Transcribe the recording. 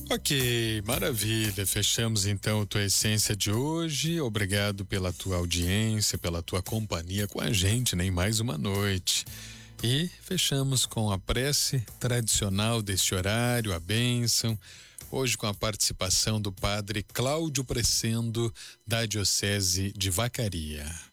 Ok, maravilha. Fechamos então a tua essência de hoje. Obrigado pela tua audiência, pela tua companhia com a gente, né, em mais uma noite. E fechamos com a prece tradicional deste horário, a bênção. Hoje com a participação do padre Cláudio Presendo, da Diocese de Vacaria.